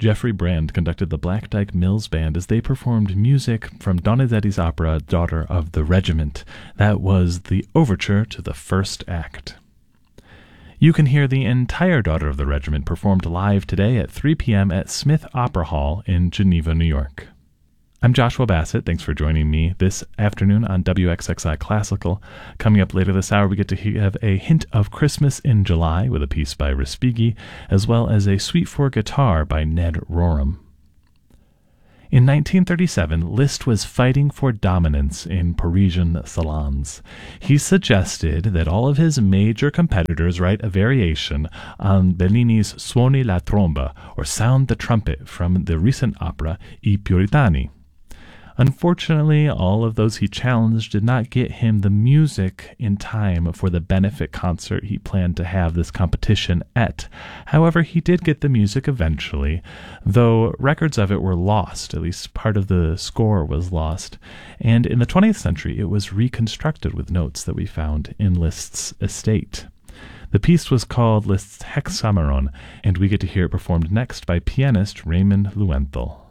Geoffrey Brand conducted the Black Dyke Mills Band as they performed music from Donizetti's opera Daughter of the Regiment. That was the overture to the first act. You can hear the entire Daughter of the Regiment performed live today at 3 p.m. at Smith Opera Hall in Geneva, New York. I'm Joshua Bassett. Thanks for joining me this afternoon on WXXI Classical. Coming up later this hour, we get to have a hint of Christmas in July with a piece by Respighi, as well as a suite for guitar by Ned Rorem. In 1937, Liszt was fighting for dominance in Parisian salons. He suggested that all of his major competitors write a variation on Bellini's Suoni la tromba, or Sound the Trumpet, from the recent opera I Puritani. Unfortunately, all of those he challenged did not get him the music in time for the benefit concert he planned to have this competition at. However, he did get the music eventually, though records of it were lost, at least part of the score was lost, and in the 20th century it was reconstructed with notes that we found in Liszt's estate. The piece was called Liszt's Hexameron, and we get to hear it performed next by pianist Raymond Luenthal.